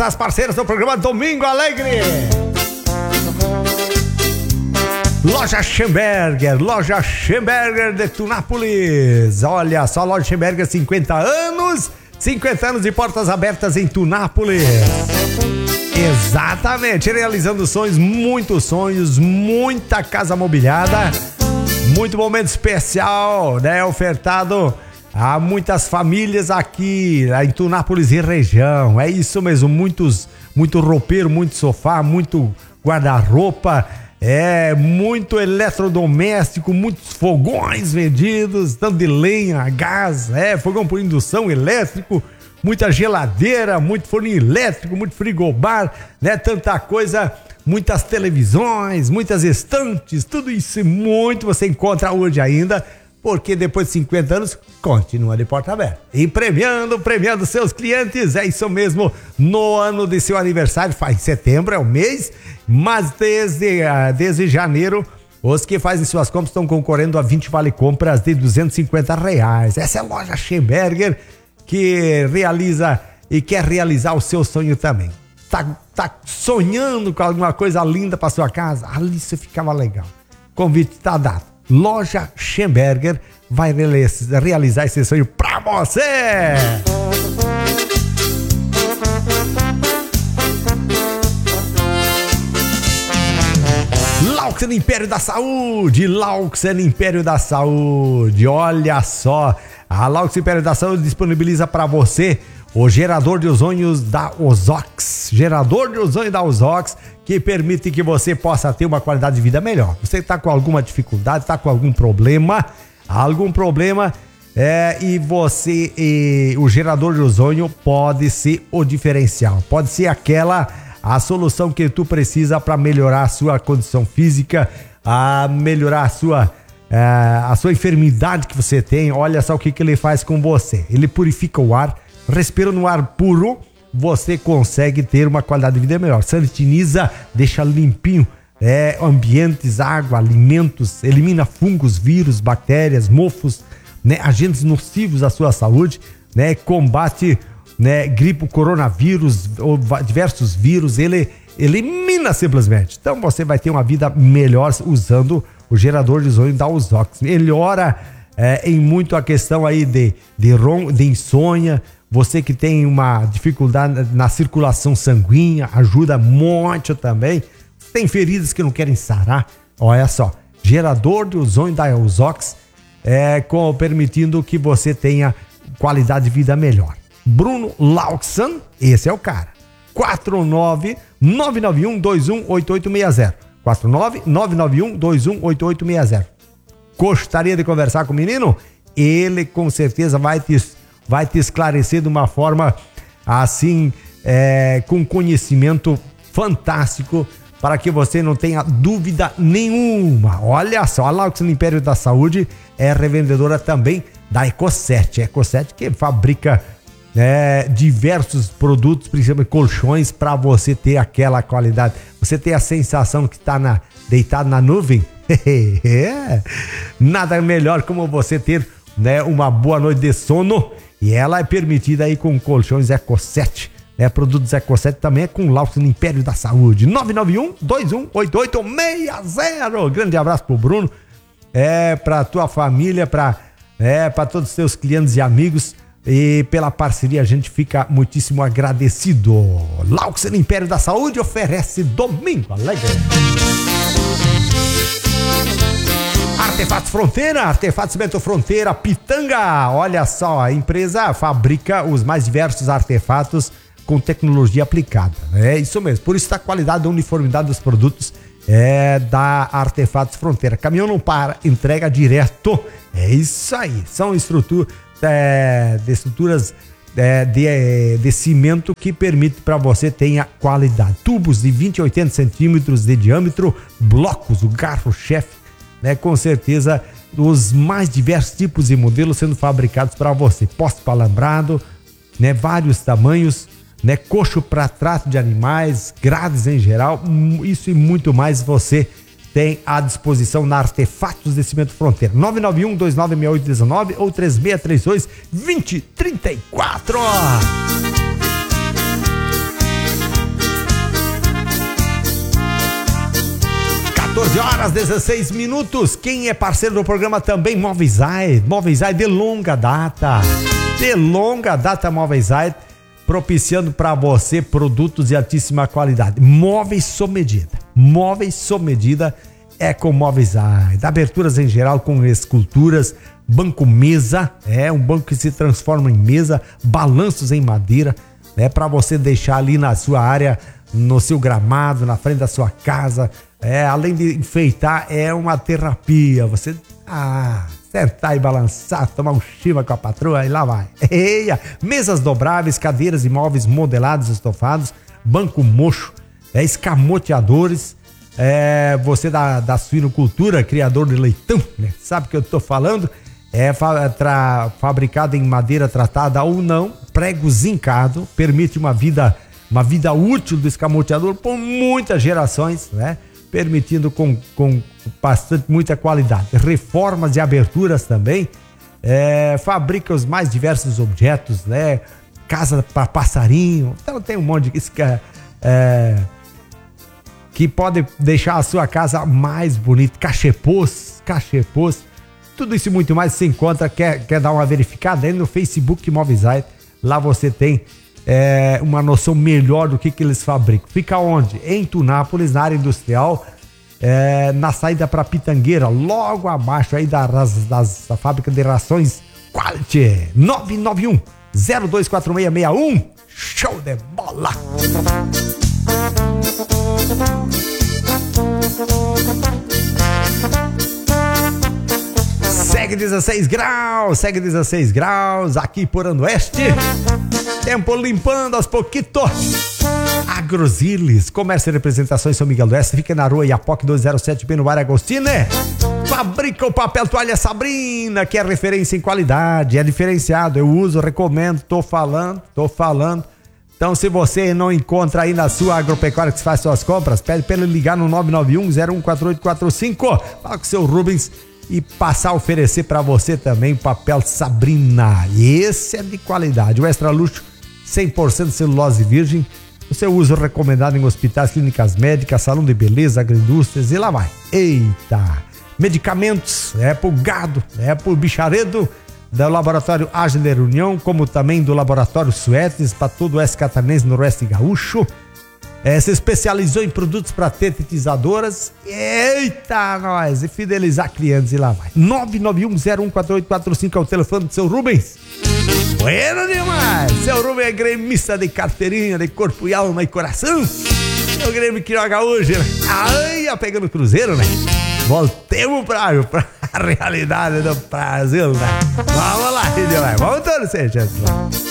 as parceiras do programa Domingo Alegre. Loja Schemberger de Tunápolis. Olha só, Loja Schemberger, 50 anos de portas abertas em Tunápolis. Exatamente, realizando sonhos, muita casa mobiliada, muito momento especial, né? Ofertado a muitas famílias aqui em Tunápolis e região. É isso mesmo, muito roupeiro, muito sofá, muito guarda-roupa, muito eletrodoméstico, muitos fogões vendidos, tanto de lenha, gás, fogão por indução elétrico, muita geladeira, muito forninho elétrico, muito frigobar, né? Tanta coisa, muitas televisões, muitas estantes, tudo isso e muito você encontra hoje ainda, porque depois de 50 anos, continua de porta aberta. E premiando seus clientes, é isso mesmo, no ano de seu aniversário, faz em setembro, é o mês, mas desde janeiro, os que fazem suas compras estão concorrendo a 20 vale-compras de R$250. Essa é a Loja Schemberger, que realiza e quer realizar o seu sonho também. Tá sonhando com alguma coisa linda para sua casa? Ali isso ficava legal. Convite está dado. Loja Schemberger vai realizar esse sonho pra você. Lauxen Império da Saúde, olha só, a Lauxen Império da Saúde disponibiliza para você o gerador de ozônio da Ozox, que permite que você possa ter uma qualidade de vida melhor. Você está com alguma dificuldade, está com algum problema, e o gerador de ozônio pode ser o diferencial, pode ser a solução que tu precisa para melhorar a sua condição física, a melhorar a sua enfermidade que você tem. Olha só o que ele faz com você. Ele purifica o ar, respirando no ar puro, você consegue ter uma qualidade de vida melhor. Sanitiza, deixa limpinho ambientes, água, alimentos, elimina fungos, vírus, bactérias, mofos, né, agentes nocivos à sua saúde, né, combate, né, gripe, coronavírus ou diversos vírus, ele elimina simplesmente. Então você vai ter uma vida melhor usando o gerador de ozônio da Ozox. Melhora em muito a questão aí de insônia. Você que tem uma dificuldade na circulação sanguínea, ajuda muito também. Tem feridas que não querem sarar, olha só, gerador de ozônio da Ozox, permitindo que você tenha qualidade de vida melhor. Bruno Lauxen, esse é o cara. 49991218860. 49991218860. Gostaria de conversar com o menino? Ele com certeza vai te esclarecer de uma forma assim, com conhecimento fantástico, para que você não tenha dúvida nenhuma. Olha só, a Lauxen Império da Saúde é revendedora também da Ecosset. Ecosset que fabrica diversos produtos, principalmente colchões, para você ter aquela qualidade. Você tem a sensação que está deitado na nuvem. Nada melhor como você ter, né, uma boa noite de sono, e ela é permitida aí com colchões Ecosset. Produtos Ecosset também é com Lauxen Império da Saúde. 991-2188-60. Grande abraço pro Bruno, pra tua família, pra todos os teus clientes e amigos, e pela parceria a gente fica muitíssimo agradecido. Lauxen Império da Saúde oferece Domingo Alegre. Artefatos Fronteira, Artefatos Cimento Fronteira, Pitanga. Olha só, a empresa fabrica os mais diversos artefatos com tecnologia aplicada. É isso mesmo, por isso a qualidade e uniformidade dos produtos da Artefatos Fronteira. Caminhão não para, entrega direto. É isso aí, são estruturas de cimento que permite para você tenha qualidade. Tubos de 20 a 80 centímetros de diâmetro, blocos, o carro-chefe, né? Com certeza, os mais diversos tipos e modelos sendo fabricados para você. Poste para alambrado, né? Vários tamanhos, né? Coxo para trato de animais, grades em geral, isso e muito mais você tem à disposição na Artefatos de Cimento Fronteira. 991-296819 ou 3632-2034. 14 horas, 16 minutos. Quem é parceiro do programa também, Móveis de longa data. De longa data, Móveis propiciando para você produtos de altíssima qualidade. Móveis sob medida é com Móveis. Aberturas em geral com esculturas, banco mesa, um banco que se transforma em mesa, balanços em madeira, para você deixar ali na sua área, no seu gramado, na frente da sua casa. Além de enfeitar, é uma terapia. Você sentar e balançar, tomar um chiva com a patroa e lá vai. Mesas dobráveis, cadeiras e móveis modelados, estofados, banco mocho, escamoteadores. Você da suinocultura, criador de leitão, né? Sabe o que eu tô falando? Fabricado em madeira tratada ou não, prego zincado, permite uma vida útil do escamoteador por muitas gerações, né? Permitindo com muita qualidade. Reformas e aberturas também. Fabrica os mais diversos objetos, né? Casa para passarinho. Então tem um monte de que pode deixar a sua casa mais bonita. Cachepôs. Tudo isso e muito mais se encontra. Quer dar uma verificada aí no Facebook Móveis. Lá você tem uma noção melhor do que eles fabricam. Fica onde? Em Tunápolis, na área industrial, na saída para Pitangueira, logo abaixo aí da fábrica de rações Quality. 991 024661. Show de bola! Segue 16 graus aqui por Oeste. Tempo limpando aos pouquitos. Agroziles, comércio e representações São Miguel do Oeste, fica na rua Iapoc 207B no bairro Agostinho. Fabrica o papel toalha Sabrina, que é referência em qualidade, é diferenciado, eu uso, recomendo, tô falando. Então, se você não encontra aí na sua agropecuária que se faz suas compras, pede para ele ligar no 991-014845, fala com o seu Rubens e passar a oferecer para você também o papel Sabrina. Esse é de qualidade, o extra luxo 100% celulose virgem, o seu uso recomendado em hospitais, clínicas médicas, salão de beleza, agroindústrias e lá vai. Eita! Medicamentos, pro gado, pro bicharedo, do Laboratório Agner União, como também do Laboratório Suetes, para todo o oeste catarinense, noroeste gaúcho. Se especializou em produtos para tetetizadoras. Eita, nós! E fidelizar clientes e lá vai. 991014845 é o telefone do seu Rubens. Bueno demais! Seu Rubens é gremista de carteirinha, de corpo e alma e coração. É o Grêmio que joga hoje, né? Pegando o Cruzeiro, né? Voltemos pra realidade do Brasil, né? Vamos lá, vamos torcer, gente.